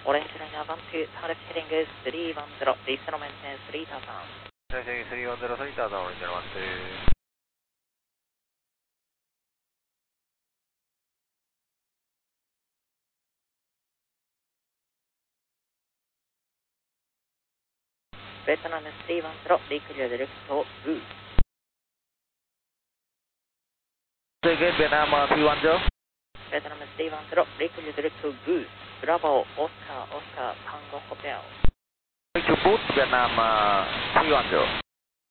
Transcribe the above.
Orange line avant to Tarif heading is 310, please settle maintain 3000. Taxi 310, 3000, Orange line avant to. Vietnam is 310, declear direct to Boo. Say again, Vietnam 310. Vietnam is 310, declear direct to Boo. Bravo, Oscar, Oscar, Tango Hotel. To boot Vietnam 310.